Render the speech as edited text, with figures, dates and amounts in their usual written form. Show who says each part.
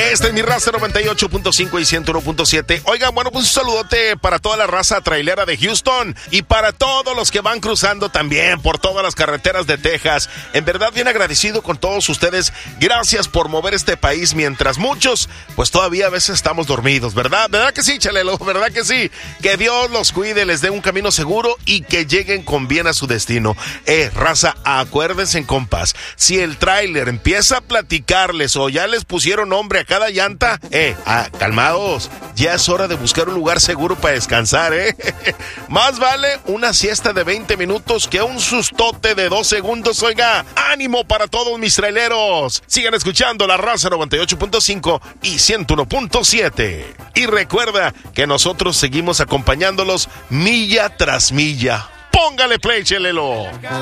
Speaker 1: Este es mi raza 98.5 y 101.7. Oigan, bueno, pues un saludote para toda la raza trailera de Houston y para todos los que van cruzando también por todas las carreteras de Texas. En verdad, bien agradecido con todos ustedes. Gracias por mover este país mientras muchos, pues todavía a veces estamos dormidos, ¿verdad? ¿Verdad que sí, Chalelo? ¿Verdad que sí? Que Dios los cuide, les dé un camino seguro y que lleguen con bien a su destino. Raza, acuérdense, compas, si el tráiler empieza a platicarles o ya les pusieron nombre a cada llanta, calmados, ya es hora de buscar un lugar seguro para descansar, Más vale una siesta de 20 minutos que un sustote de 2 segundos, oiga. ¡Ánimo para todos mis traileros! Sigan escuchando la raza 98.5 y 101.7. Y recuerda que nosotros seguimos acompañándolos milla tras milla. ¡Póngale play, Chelelo!